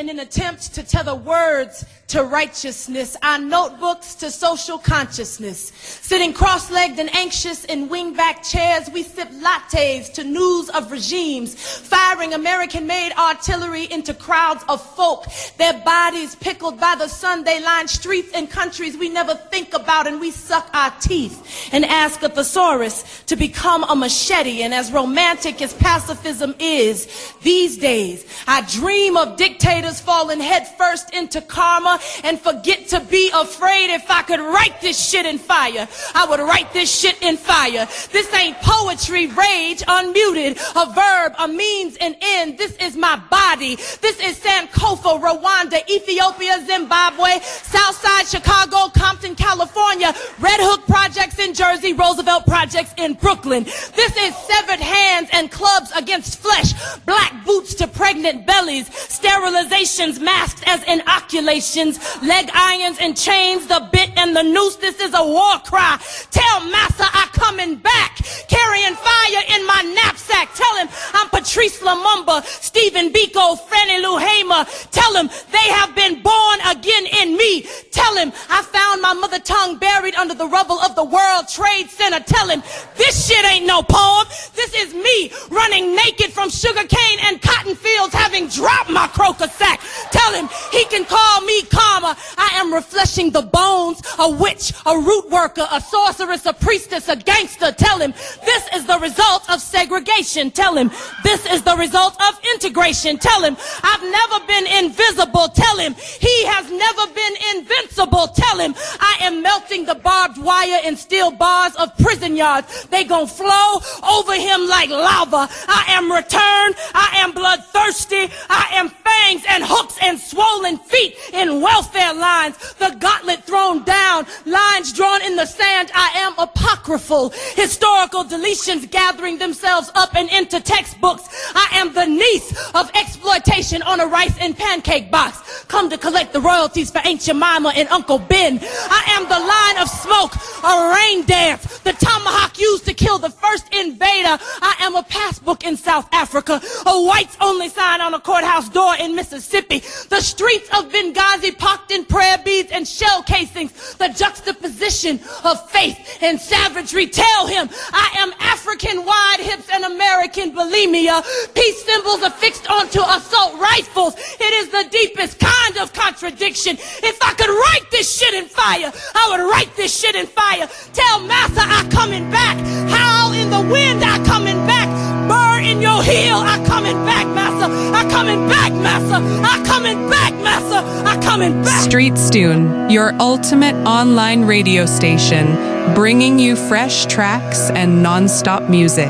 in an attempt to tether words to righteousness, our notebooks to social consciousness. Sitting cross-legged and anxious in wing-back chairs, we sip lattes to news of regimes, firing American-made artillery into crowds of folk, their bodies pickled by the sun. They line streets in countries we never think about, and we suck our teeth and ask a thesaurus to become a machete. And as romantic as pacifism is these days, I dream of dictators falling headfirst into karma and forget to be afraid. If I could write this shit in fire, I would write this shit in fire. This ain't poetry, rage, unmuted, a verb, a means, an end. This is my body. This is Sankofa, Rwanda, Ethiopia, Zimbabwe, Southside, Chicago, Compton, California, Red Hook projects in Jersey, Roosevelt projects in Brooklyn. This is severed hands and clubs against flesh, black boots to pregnant bellies, sterilizations masked as inoculations, leg irons and chains, the bit and the noose. This is a war cry. Tell Massa I'm coming back, carrying fire in my knapsack. Tell him I'm Patrice Lumumba, Stephen Biko, Fannie Lou Hamer. Tell him they have been born again in me. Tell him I found my mother tongue buried under the rubble of the World Trade Center. Tell him this shit ain't no poem. This is me running naked from sugarcane and cotton fields, having dropped my croaker sack. Tell him he can call me karma. I am refreshing the bones, a witch, a root worker, a sorceress, a priestess, a gangster. Tell him this is the result of segregation. Tell him this is the result of integration. Tell him I've never been invisible. Tell him he has never been invincible. Tell him I am melting the barbed wire and steel bars of prison yards. They gon' flow over him like lava. I am returned. I am bloodthirsty. I am fangs and hooks and swollen feet in welfare lines. The gauntlet thrown down, lines drawn in the sand. I am apocryphal. Historical deletions gathering themselves up and into textbooks. I am the niece of exploitation on a rice and pancake box. Come to collect the royalties for Aunt Jemima and Uncle Ben. I am the line of smoke, a rain dance, the tomahawk used to kill the first invader. I am a passbook in South Africa, a whites only sign on a courthouse door in Mississippi. The streets of Benghazi pocked in prayer beads and shell casings. The juxtaposition of faith and savagery. Tell him I am African wide hips and American bulimia. Peace symbols affixed onto assault rifles. It is the deepest kind of contradiction. If I could write this shit in fire, I would write this shit in fire. Tell Massa I coming back. Howl in the wind, I coming back. Burr in your heel, I coming back, Massa. I coming back, Massa. I coming back, Massa. I coming back. Streetstune, your ultimate online radio station, bringing you fresh tracks and non-stop music.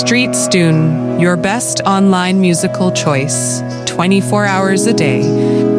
Streetstune, your best online musical choice, 24 hours a day.